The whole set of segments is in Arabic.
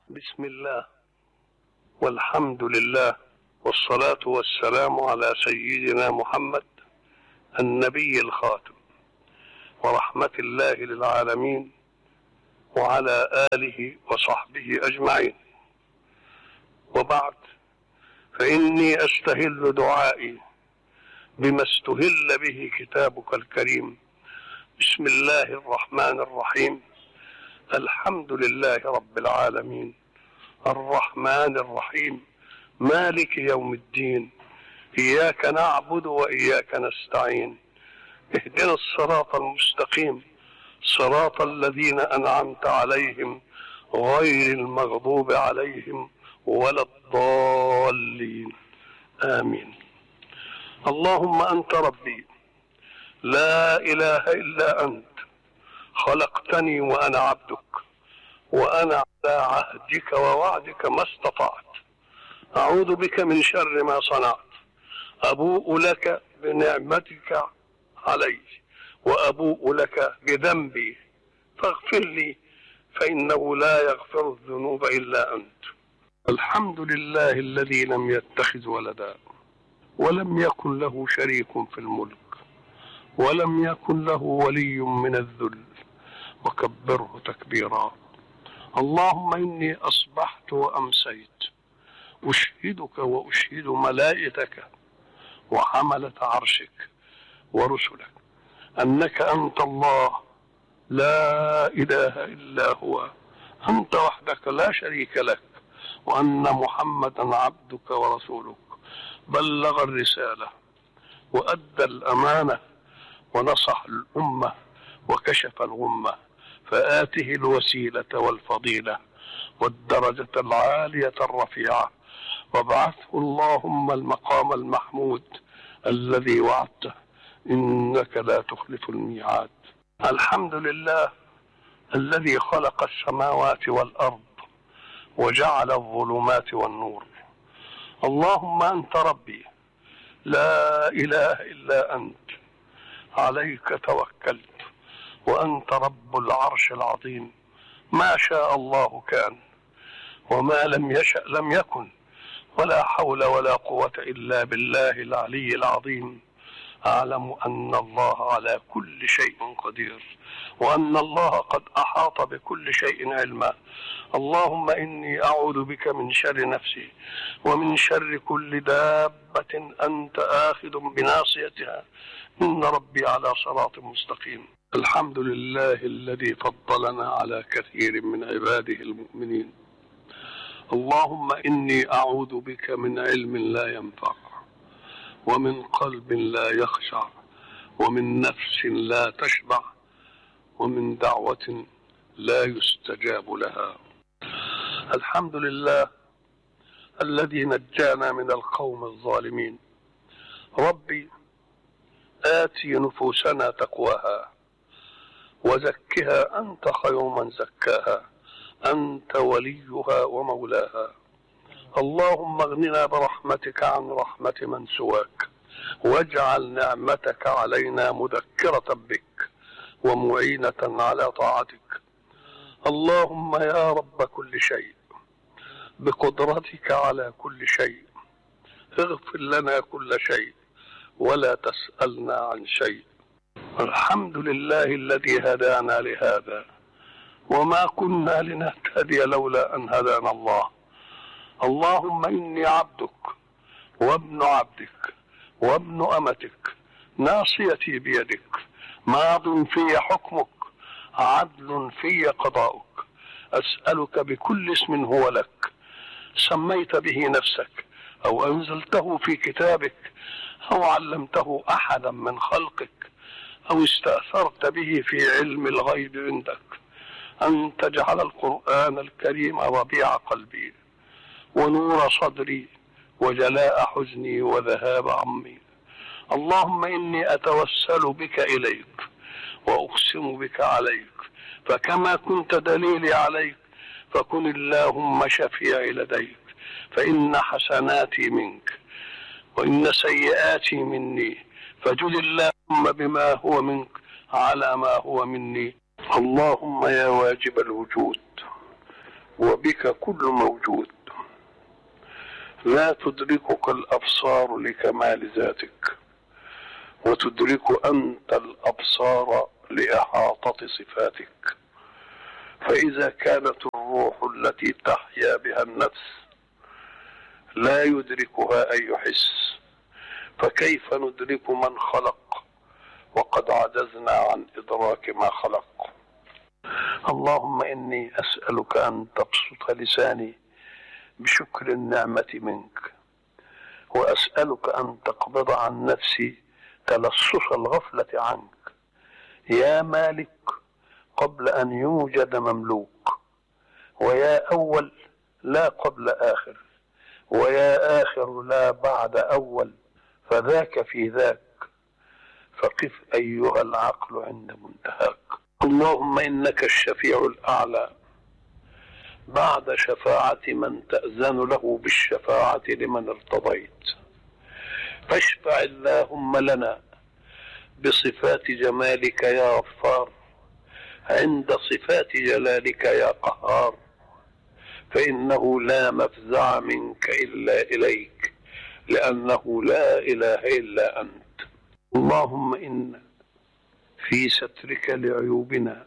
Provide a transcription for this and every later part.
بسم الله والحمد لله والصلاة والسلام على سيدنا محمد النبي الخاتم ورحمة الله للعالمين وعلى آله وصحبه أجمعين، وبعد، فإني أستهل دعائي بما استهل به كتابك الكريم. بسم الله الرحمن الرحيم. الحمد لله رب العالمين الرحمن الرحيم مالك يوم الدين، إياك نعبد وإياك نستعين، اهدنا الصراط المستقيم، صراط الذين أنعمت عليهم غير المغضوب عليهم ولا الضالين، آمين. اللهم أنت ربي لا إله إلا أنت، خلقتني وأنا عبدك، وأنا على عهدك ووعدك ما استطعت، أعوذ بك من شر ما صنعت، أبوء لك بنعمتك علي وأبوء لك بذنبي فاغفر لي، فإنه لا يغفر الذنوب إلا أنت. الحمد لله الذي لم يتخذ ولدا ولم يكن له شريك في الملك ولم يكن له ولي من الذل وكبره تكبيرا. اللهم إني أصبحت وأمسيت أشهدك وأشهد ملائكتك وحملة عرشك ورسلك أنك أنت الله لا إله إلا هو، أنت وحدك لا شريك لك، وأن محمدا عبدك ورسولك، بلغ الرسالة وأدى الأمانة ونصح الأمة وكشف الغمة، فآته الوسيلة والفضيلة والدرجة العالية الرفيعة، وابعثه اللهم المقام المحمود الذي وعدته، إنك لا تخلف الميعاد. الحمد لله الذي خلق السماوات والأرض وجعل الظلمات والنور. اللهم أنت ربي لا إله إلا أنت، عليك توكلت، وأنت رب العرش العظيم، ما شاء الله كان وما لم يشأ لم يكن، ولا حول ولا قوة إلا بالله العلي العظيم. أعلم أن الله على كل شيء قدير، وأن الله قد أحاط بكل شيء علما. اللهم إني أعوذ بك من شر نفسي ومن شر كل دابة أنت آخذ بناصيتها، إن ربي على صراط مستقيم. الحمد لله الذي فضلنا على كثير من عباده المؤمنين. اللهم إني أعوذ بك من علم لا ينفع، ومن قلب لا يخشع، ومن نفس لا تشبع، ومن دعوة لا يستجاب لها. الحمد لله الذي نجانا من القوم الظالمين. ربي آتي نفوسنا تقواها وزكها أنت خير من زكاها، أنت وليها ومولاها. اللهم اغننا برحمتك عن رحمة من سواك، واجعل نعمتك علينا مذكرة بك ومعينة على طاعتك. اللهم يا رب كل شيء، بقدرتك على كل شيء، اغفر لنا كل شيء ولا تسألنا عن شيء. الحمد لله الذي هدانا لهذا، وما كنا لنهتدي لولا أن هدانا الله. اللهم إني عبدك وابن عبدك وابن أمتك، ناصيتي بيدك، ماض في حكمك، عدل في قضاؤك. أسألك بكل اسم هو لك، سميت به نفسك أو أنزلته في كتابك أو علمته أحدا من خلقك أو استأثرت به في علم الغيب عندك، أن تجعل القرآن الكريم ربيع قلبي ونور صدري وجلاء حزني وذهاب عمي. اللهم إني أتوسل بك إليك وأقسم بك عليك، فكما كنت دليلي عليك فكن اللهم شفيعي لديك، فإن حسناتي منك وإن سيئاتي مني، فجد اللهم بما هو منك على ما هو مني. اللهم يا واجب الوجود وبك كل موجود، لا تدركك الأبصار لكمال ذاتك، وتدرك أنت الأبصار لإحاطة صفاتك. فإذا كانت الروح التي تحيا بها النفس لا يدركها أي حس، فكيف ندرك من خلق وقد عجزنا عن إدراك ما خلق؟ اللهم إني أسألك أن تبسط لساني بشكر النعمة منك، وأسألك أن تقبض عن نفسي تلصص الغفلة عنك يا مالك قبل أن يوجد مملوك، ويا أول لا قبل آخر، ويا آخر لا بعد أول، فذاك في ذاك، فقف أيها العقل عند منتهاك. اللهم إنك الشفيع الأعلى بعد شفاعة من تأذن له بالشفاعة لمن ارتضيت، فاشفع اللهم لنا بصفات جمالك يا غفار عند صفات جلالك يا قهار، فإنه لا مفزع منك إلا إليك، لأنه لا إله إلا أنت. اللهم إن في سترك لعيوبنا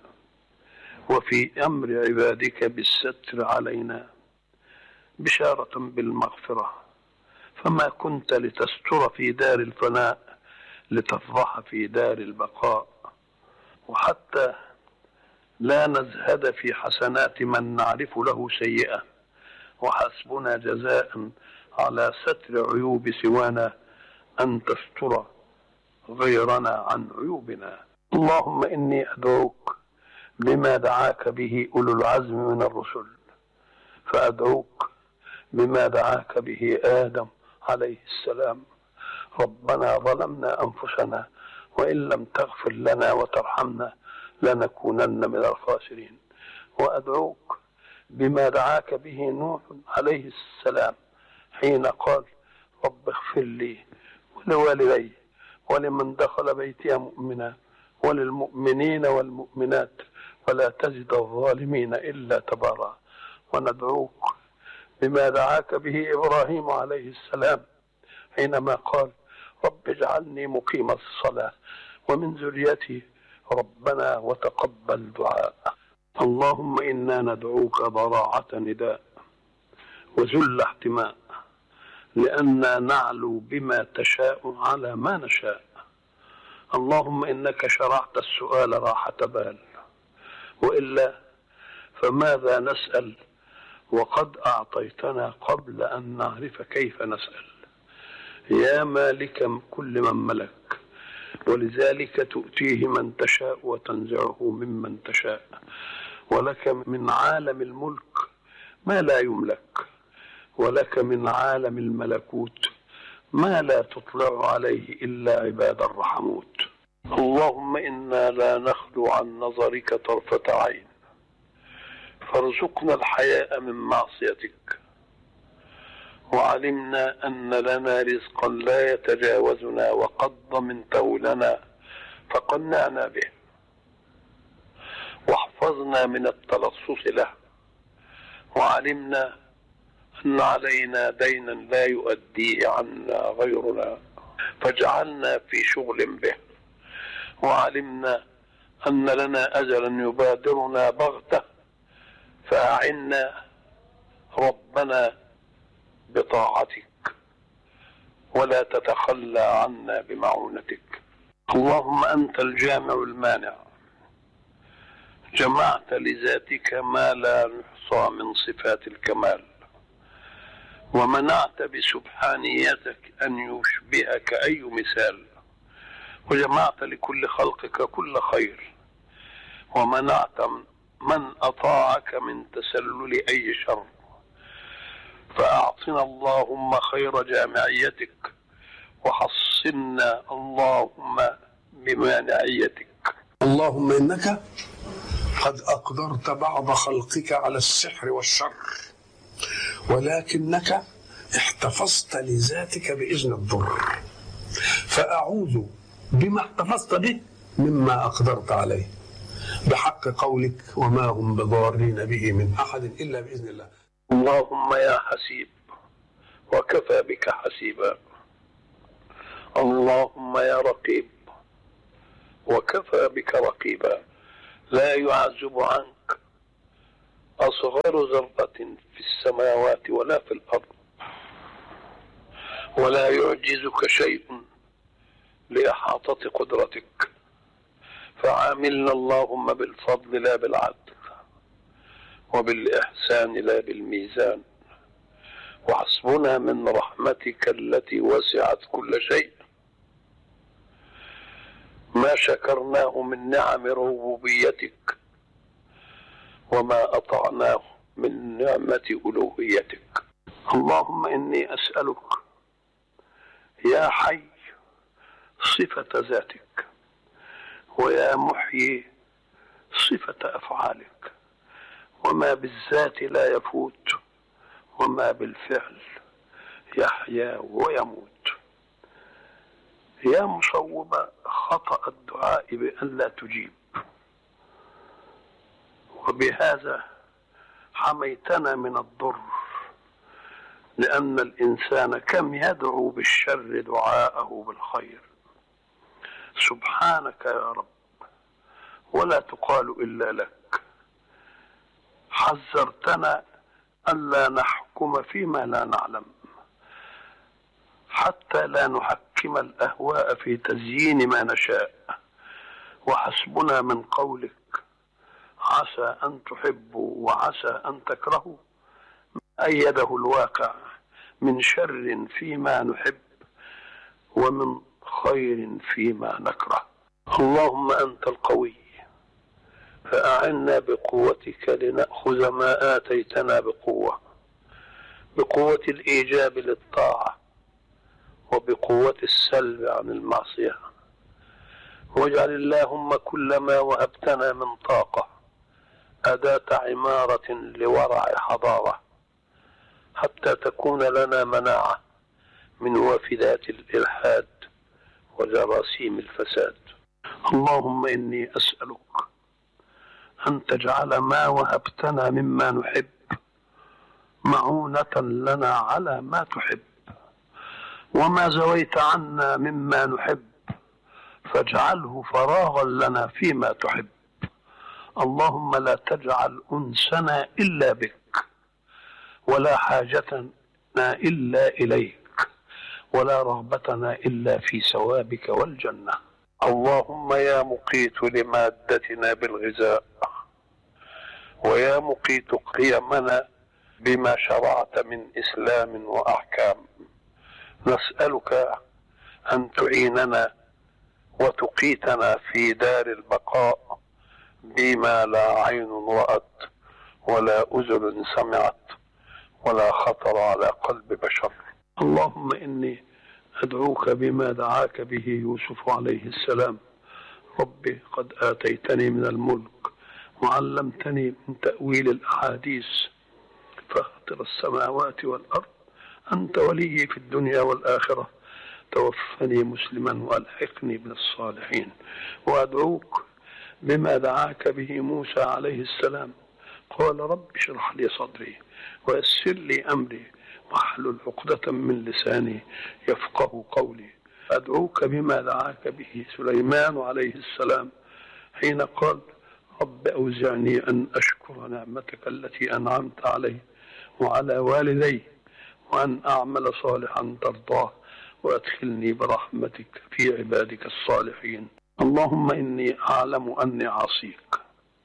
وفي أمر عبادك بالستر علينا بشارة بالمغفرة، فما كنت لتستر في دار الفناء لتفضح في دار البقاء، وحتى لا نزهد في حسنات من نعرف له سيئة، وحسبنا جزاء على ستر عيوب سوانا أن تستر غيرنا عن عيوبنا. اللهم إني أدعوك بما دعاك به أولو العزم من الرسل، فأدعوك بما دعاك به آدم عليه السلام: ربنا ظلمنا أنفسنا وإن لم تغفر لنا وترحمنا لنكونن من الخاسرين. وأدعوك بما دعاك به نوح عليه السلام حين قال: رب اغفر لي ولوالدي ولمن دخل بيتي مؤمنا وللمؤمنين والمؤمنات ولا تزد الظالمين إلا تبارا. وندعوك بما دعاك به إبراهيم عليه السلام حينما قال: رب اجعلني مقيم الصلاة ومن ذريتي ربنا وتقبل دعاء. اللهم إنا ندعوك ضراعة نداء وذل احتماء، لأننا نعلو بما تشاء على ما نشاء. اللهم إنك شرعت السؤال راحة بال، وإلا فماذا نسأل وقد أعطيتنا قبل أن نعرف كيف نسأل. يا مالك كل من ملك، ولذلك تؤتيه من تشاء وتنزعه ممن تشاء، ولك من عالم الملك ما لا يملك، ولك من عالم الملكوت ما لا تطلع عليه إلا عباد الرحموت. اللهم إنا لا نخلو عن نظرك طرفة عين، فارزقنا الحياء من معصيتك، وعلمنا أن لنا رزقا لا يتجاوزنا وقد ضمنته لنا فقنعنا به، واحفظنا من التلصص له، وعلمنا أن علينا دينا لا يؤديه عنا غيرنا فاجعلنا في شغل به، وعلمنا أن لنا أجلا يبادرنا بغتة فأعنا ربنا بطاعتك ولا تتخلى عنا بمعونتك. اللهم أنت الجامع المانع، جمعت لذاتك ما لا يحصى من صفات الكمال، ومنعت بسبحانيتك أن يشبهك أي مثال، وجمعت لكل خلقك كل خير، ومنعت من أطاعك من تسلل أي شر. فأعطنا اللهم خير جامعيتك، وحصنا اللهم بمانعيتك. اللهم إنك قد أقدرت بعض خلقك على السحر والشر، ولكنك احتفظت لذاتك بإذن الضر، فأعوذ بما احتفظت به مما أقدرت عليه، بحق قولك وما هم بضارين به من أحد إلا بإذن الله. اللهم يا حسيب وكفى بك حسيبا. اللهم يا رقيب وكفى بك رقيبا. لا يعزب عنك أصغر ذرة في السماوات ولا في الأرض، ولا يعجزك شيء لإحاطة قدرتك. فعاملنا اللهم بالفضل لا بالعدل، وبالإحسان لا بالميزان، وحسبنا من رحمتك التي وسعت كل شيء ما شكرناه من نعم ربوبيتك وما أطعناه من نعمة ألوهيتك. اللهم إني أسألك يا حي صفة ذاتك، ويا محيي صفة أفعالك، وما بالذات لا يفوت وما بالفعل يحيا ويموت. يا مصوب خطأ الدعاء بأن لا تجيب، وبهذا حميتنا من الضر، لأن الإنسان كم يدعو بالشر دعاءه بالخير. سبحانك يا رب ولا تقال إلا لك. حذرتنا ألا نحكم فيما لا نعلم، حتى لا نحكم الأهواء في تزيين ما نشاء. وحسبنا من قولك عسى أن تحبوا وعسى أن تكرهوا ما أيده الواقع من شر فيما نحب ومن خير فيما نكره. اللهم أنت القوي، فأعنا بقوتك لنأخذ ما آتيتنا بقوة الإيجاب للطاعة، وبقوة السلب عن المعصية. واجعل اللهم كل ما وهبتنا من طاقة أداة عمارة لورع حضارة، حتى تكون لنا مناعة من وافدات الإلحاد وجراثيم الفساد. اللهم إني أسألك أن تجعل ما وهبتنا مما نحب معونة لنا على ما تحب، وما زويت عنا مما نحب فاجعله فراغا لنا فيما تحب. اللهم لا تجعل أنسنا إلا بك، ولا حاجتنا إلا إليك، ولا رغبتنا إلا في ثوابك والجنة. اللهم يا مقيت لمادتنا بالغذاء، ويا مقيت قيمنا بما شرعت من إسلام وأحكام، نسألك أن تعيننا وتقيتنا في دار البقاء بما لا عين رأت ولا أذن سمعت ولا خطر على قلب بشر. اللهم إني أدعوك بما دعاك به يوسف عليه السلام: ربي قد آتيتني من الملك وعلمتني من تأويل الأحاديث، فاطر السماوات والأرض أنت ولي في الدنيا والآخرة، توفني مسلما وألحقني بالصالحين. وأدعوك بما دعاك به موسى عليه السلام، قال: رب اشرح لي صدري ويسر لي أمري واحلل عقدة من لساني يفقه قولي. أدعوك بما دعاك به سليمان عليه السلام حين قال: رب أوزعني أن أشكر نعمتك التي أنعمت علي وعلى والدي، وأن أعمل صالحا ترضاه، وأدخلني برحمتك في عبادك الصالحين. اللهم إني أعلم أني عصيك،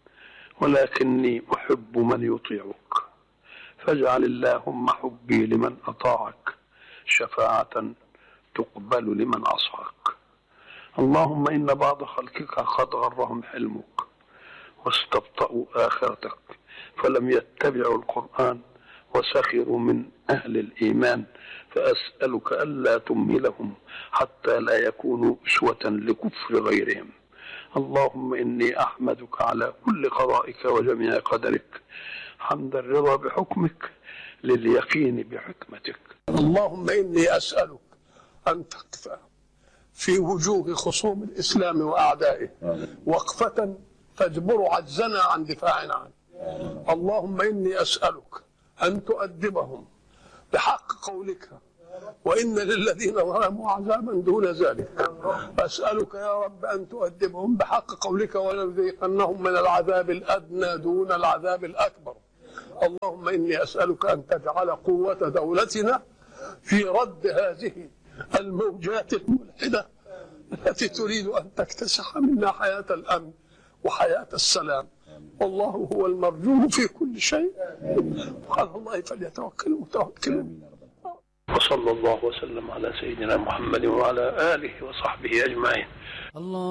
ولكني أحب من يطيعك، فاجعل اللهم حبي لمن أطاعك شفاعة تقبل لمن عصاك. اللهم إن بعض خلقك قد غرهم حلمك واستبطأوا آخرتك فلم يتبعوا القرآن وسخروا من أهل الإيمان، فأسألك ألا تمهلهم حتى لا يكونوا أسوة لكفر غيرهم. اللهم إني أحمدك على كل قضائك وجميع قدرك، حمد الرضا بحكمك لليقين بحكمتك. اللهم إني أسألك أن تقف في وجوه خصوم الإسلام وأعدائه وقفة تجبر عجزنا عن دفاع عنه. اللهم إني أسألك أن تؤدبهم بحق قولك، وإن للذين ظلموا عذابا دون ذلك. أسألك يا رب أن تؤدبهم بحق قولك ولنذيقنهم من العذاب الأدنى دون العذاب الأكبر. اللهم إني أسألك أن تجعل قوة دولتنا في رد هذه الموجات الملحدة التي تريد أن تكتسح منا حياة الأمن وحياة السلام. والله هو المرجو في كل شيء، وعلى الله فليتوكل المتوكلون. وصلى الله وسلم على سيدنا محمد وعلى آله وصحبه أجمعين.